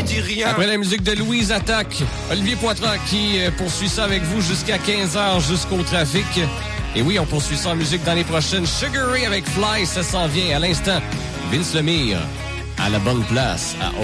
dis rien. Après la musique de Louise Attaque, Olivier Poitras qui poursuit ça avec vous jusqu'à 15h jusqu'au trafic. Et oui, on poursuit ça en musique dans les prochaines. Sugar Ray avec Fly, ça s'en vient à l'instant. Vince Lemire à la bonne place à